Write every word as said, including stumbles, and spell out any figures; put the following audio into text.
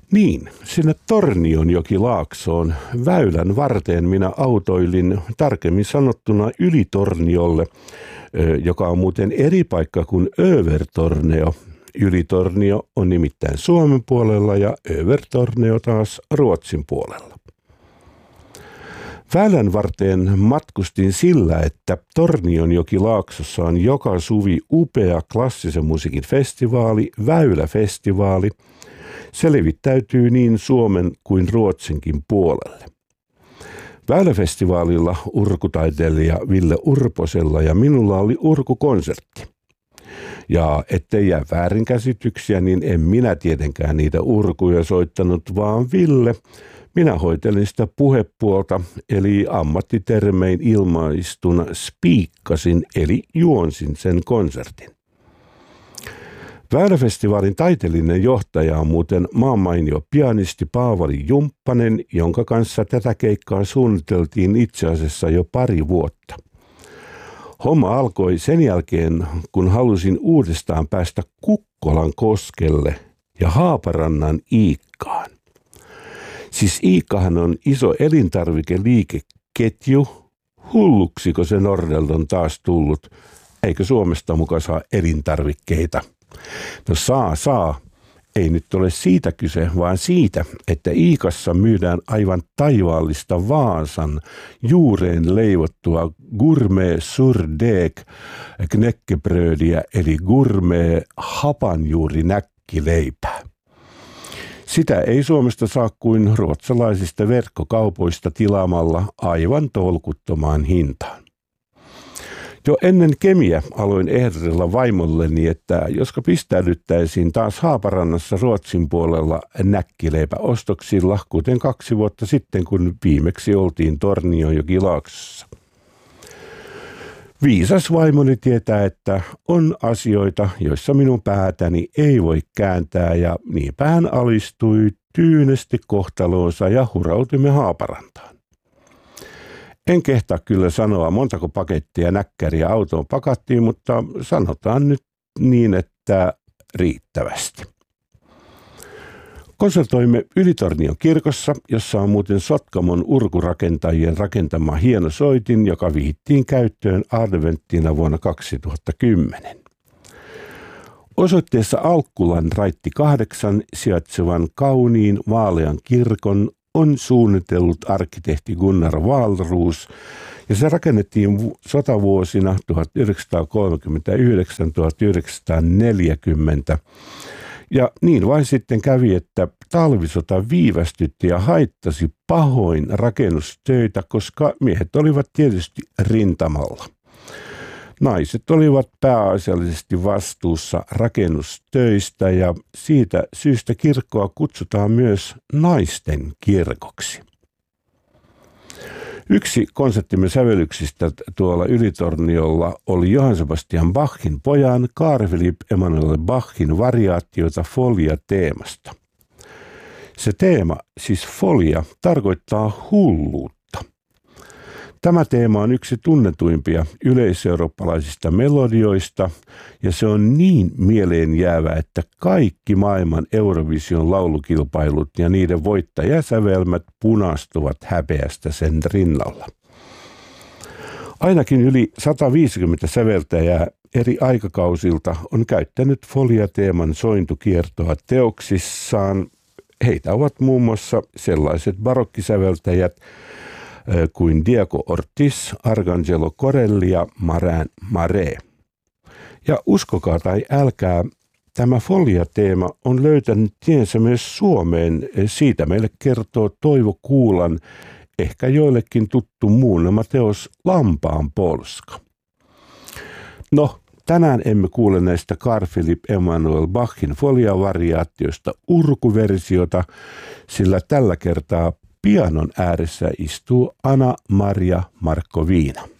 Niin, sinne Tornionjokilaaksoon väylän varteen minä autoilin, tarkemmin sanottuna Ylitorniolle, joka on muuten eri paikka kuin Övertorneo. Ylitornio on nimittäin Suomen puolella ja Övertorneo taas Ruotsin puolella. Väylän varteen matkustin sillä, että Tornionjokilaaksossa on joka suvi upea klassisen musiikin festivaali, Väyläfestivaali. Se levittäytyy niin Suomen kuin Ruotsinkin puolelle. Väyläfestivaalilla urkutaiteilija Ville Urposella ja minulla oli urkukonsertti. Ja ettei jää väärinkäsityksiä, niin en minä tietenkään niitä urkuja soittanut, vaan Ville. Minä hoitelin sitä puhepuolta, eli ammattitermein ilmaistuna spiikkasin, eli juonsin sen konsertin. Väyläfestivaalin taiteellinen johtaja on muuten maanmainio pianisti Paavali Jumppanen, jonka kanssa tätä keikkaa suunniteltiin itse asiassa jo pari vuotta. Homma alkoi sen jälkeen, kun halusin uudestaan päästä Kukkolan koskelle ja Haaparannan Iikkaan. Siis Iikkahan on iso elintarvikeliikeketju. Hulluksiko se Nordeld on taas tullut? Eikö Suomesta muka saa elintarvikkeita? No saa, saa. Ei nyt ole siitä kyse, vaan siitä, että Iikassa myydään aivan taivaallista Vaasan juureen leivottua gourmet surdeg knäckebrödiä eli gourmet hapanjuurinäkkileipää. Sitä ei Suomesta saa kuin ruotsalaisista verkkokaupoista tilaamalla aivan tolkuttomaan hintaan. Jo ennen Kemiä aloin ehdotella vaimolleni, että josko pistäydyttäisiin taas Haaparannassa Ruotsin puolella näkkileipäostoksilla, kuten kaksi vuotta sitten, kun viimeksi oltiin Tornionjokilaaksossa. Viisas vaimoni tietää, että on asioita, joissa minun päätäni ei voi kääntää, ja niinpä hän alistui tyynesti kohtaloonsa ja hurautimme Haaparantaan. En kehtaa kyllä sanoa, montako pakettia näkkäriä autoon pakattiin, mutta sanotaan nyt niin, että riittävästi. Konsertoimme Ylitornion kirkossa, jossa on muuten Sotkamon urkurakentajien rakentama hieno soitin, joka vihittiin käyttöön adventtina vuonna kaksituhattakymmenen. Osoitteessa Alkkulan raitti kahdeksan sijaitsevan kauniin vaalean kirkon on suunnitellut arkkitehti Gunnar Wahlroos, ja se rakennettiin sotavuosina tuhatyhdeksänsataakolmekymmentäyhdeksän tuhatyhdeksänsataaneljäkymmentä. Ja niin vain sitten kävi, että talvisota viivästytti ja haittasi pahoin rakennustöitä, koska miehet olivat tietysti rintamalla. Naiset olivat pääasiallisesti vastuussa rakennustöistä ja siitä syystä kirkkoa kutsutaan myös naisten kirkoksi. Yksi konserttimme sävellyksistä tuolla Ylitorniolla oli Johann Sebastian Bachin pojan Carl Philipp Emanuel Bachin variaatioita Folia-teemasta. Se teema, siis folia, tarkoittaa hulluutta. Tämä teema on yksi tunnetuimpia yleiseurooppalaisista melodioista, ja se on niin mieleen jäävä, että kaikki maailman Eurovision laulukilpailut ja niiden voittajasävelmät punastuvat häpeästä sen rinnalla. Ainakin yli sata viisikymmentä säveltäjää eri aikakausilta on käyttänyt Folia-teeman sointukiertoa teoksissaan. Heitä ovat muun muassa sellaiset barokkisäveltäjät kuin Diego Ortiz, Arcangelo Corelli ja Marin Mare. Ja uskokaa tai älkää, tämä Folia-teema on löytänyt tiensä myös Suomeen. Siitä meille kertoo Toivo Kuulan, ehkä joillekin tuttu muunnelma teos Lampaan polska. No, tänään emme kuule näistä Carl Philipp Emanuel Bachin Folia-variaatioista urkuversiota, sillä tällä kertaa pianon ääressä istuu Anna Maria Markkoviina.